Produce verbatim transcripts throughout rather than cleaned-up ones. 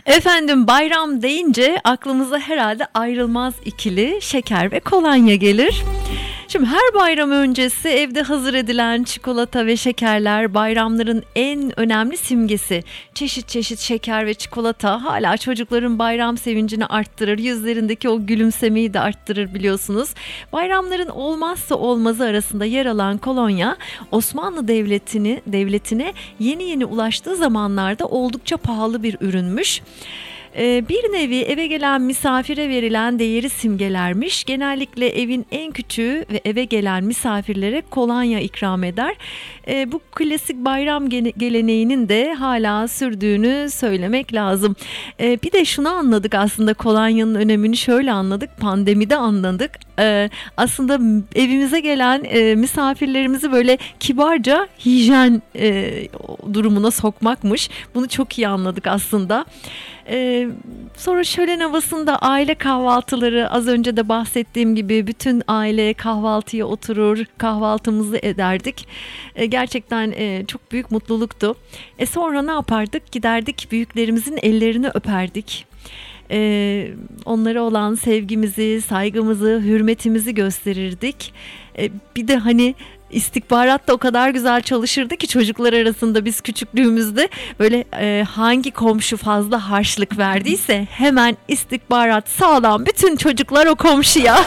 Efendim bayram deyince aklımıza herhalde ayrılmaz ikili şeker ve kolonya gelir. Şimdi her bayram öncesi evde hazır edilen çikolata ve şekerler bayramların en önemli simgesi. Çeşit çeşit şeker ve çikolata hala çocukların bayram sevincini arttırır. Yüzlerindeki o gülümsemeyi de arttırır biliyorsunuz. Bayramların olmazsa olmazı arasında yer alan kolonya Osmanlı Devleti'ni, devletine yeni yeni ulaştığı zamanlarda oldukça pahalı bir ürünmüş. Bir nevi eve gelen misafire verilen değeri simgelermiş. Genellikle evin en küçüğü ve eve gelen misafirlere kolonya ikram eder. Bu klasik bayram geleneğinin de hala sürdüğünü söylemek lazım. Bir de şunu anladık, aslında kolonyanın önemini şöyle anladık. Pandemide anladık. Aslında evimize gelen misafirlerimizi böyle kibarca hijyen durumuna sokmakmış. Bunu çok iyi anladık aslında. Ee, sonra şölen havasında aile kahvaltıları, az önce de bahsettiğim gibi bütün aile kahvaltıya oturur, kahvaltımızı ederdik. Ee, gerçekten e, çok büyük mutluluktu. E sonra ne yapardık? Giderdik büyüklerimizin ellerini öperdik. Ee, onlara olan sevgimizi, saygımızı, hürmetimizi gösterirdik. Ee, bir de hani İstihbarat da o kadar güzel çalışırdı ki çocuklar arasında, biz küçüklüğümüzde böyle e, hangi komşu fazla harçlık verdiyse hemen istihbarat sağlam, bütün çocuklar o komşuya.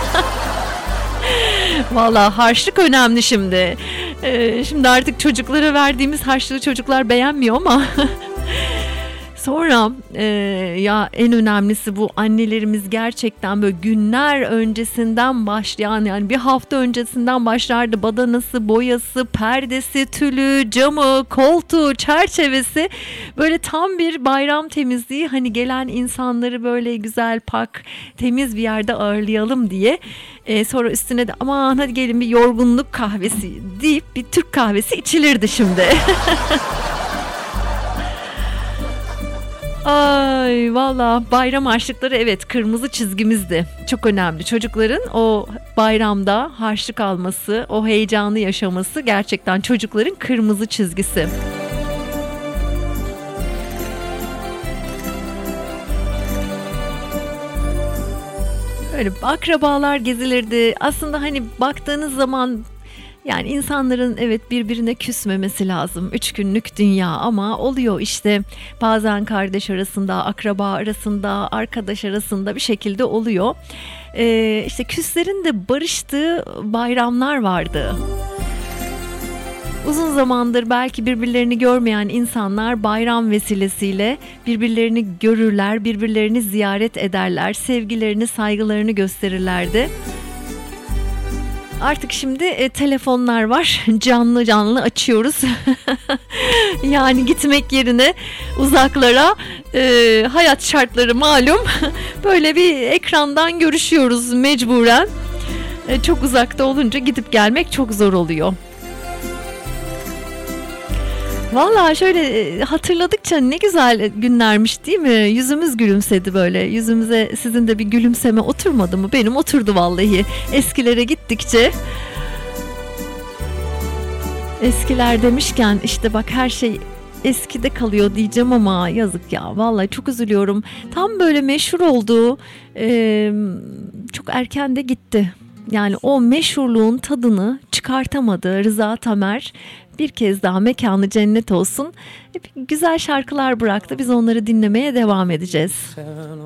Vallahi harçlık önemli şimdi. E, şimdi artık çocuklara verdiğimiz harçlığı çocuklar beğenmiyor ama... Sonra e, ya en önemlisi bu, annelerimiz gerçekten böyle günler öncesinden başlayan, yani bir hafta öncesinden başlardı, badanası, boyası, perdesi, tülü, camı, koltuğu, çerçevesi, böyle tam bir bayram temizliği, hani gelen insanları böyle güzel, pak, temiz bir yerde ağırlayalım diye. E, sonra üstüne de aman hadi gelin bir yorgunluk kahvesi deyip bir Türk kahvesi içilirdi şimdi. Ay valla bayram harçlıkları, evet, kırmızı çizgimizdi. Çok önemli. Çocukların o bayramda harçlık alması, o heyecanı yaşaması gerçekten çocukların kırmızı çizgisi. Öyle akrabalar gezilirdi. Aslında hani baktığınız zaman, yani insanların evet birbirine küsmemesi lazım. Üç günlük dünya ama oluyor işte. Bazen kardeş arasında, akraba arasında, arkadaş arasında bir şekilde oluyor. Ee, işte küslerin de barıştığı bayramlar vardı. Uzun zamandır belki birbirlerini görmeyen insanlar bayram vesilesiyle birbirlerini görürler, birbirlerini ziyaret ederler, sevgilerini, saygılarını gösterirlerdi. Artık şimdi e, telefonlar var, canlı canlı açıyoruz. Yani gitmek yerine uzaklara, e, hayat şartları malum, böyle bir ekrandan görüşüyoruz mecburen. E, çok uzakta olunca gidip gelmek çok zor oluyor. Vallahi şöyle hatırladıkça ne güzel günlermiş değil mi? Yüzümüz gülümsedi böyle. Yüzümüze sizin de bir gülümseme oturmadı mı? Benim oturdu vallahi. Eskilere gittikçe. Eskiler demişken işte bak, her şey eskide kalıyor diyeceğim ama yazık ya. Vallahi çok üzülüyorum. Tam böyle meşhur oldu. Ee, çok erken de gitti. Yani o meşhurluğun tadını çıkartamadı Rıza Tamer. Bir kez daha mekanı cennet olsun. Hep güzel şarkılar bıraktı. Biz onları dinlemeye devam edeceğiz.